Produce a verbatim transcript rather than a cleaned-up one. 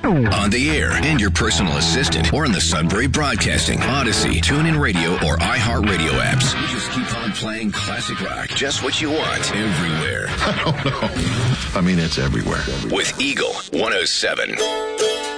On the air, and your personal assistant, or in the Sunbury Broadcasting, Odyssey, TuneIn Radio, or iHeartRadio apps. We just keep on playing classic rock. Just what you want, everywhere. I don't know. I mean, it's everywhere. With Eagle one oh seven.